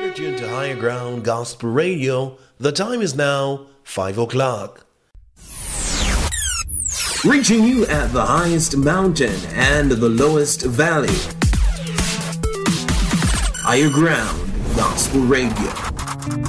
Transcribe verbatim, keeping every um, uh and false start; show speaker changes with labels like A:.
A: You're tuned to Higher Ground Gospel Radio. The time is now five o'clock. Reaching you at the highest mountain and the lowest valley. Higher Ground Gospel Radio.